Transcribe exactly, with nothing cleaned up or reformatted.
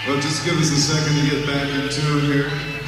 Well, just give us a second to get back in tune here.